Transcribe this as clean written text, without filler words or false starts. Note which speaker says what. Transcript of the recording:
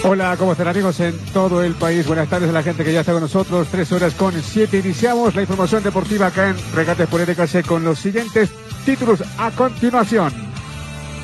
Speaker 1: Hola, ¿cómo están amigos en todo el país? Buenas tardes a la gente que ya está con nosotros. 3:07. Iniciamos la información deportiva acá en Regatas por LKC con los siguientes títulos a continuación.